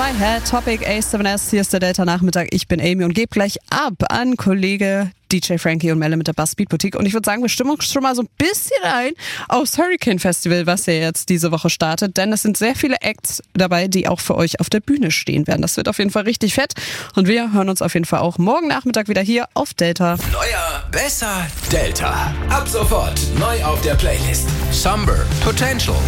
My Head, Topic A7S. Hier ist der Delta-Nachmittag. Ich bin Amy und gebe gleich ab an Kollege DJ Frankie und Melle mit der Bass Beat Boutique. Und ich würde sagen, wir stimmen uns schon mal so ein bisschen ein aufs Hurricane Festival, was ja jetzt diese Woche startet. Denn es sind sehr viele Acts dabei, die auch für euch auf der Bühne stehen werden. Das wird auf jeden Fall richtig fett. Und wir hören uns auf jeden Fall auch morgen Nachmittag wieder hier auf Delta. Neuer, besser, Delta. Ab sofort neu auf der Playlist. Somber, Potential.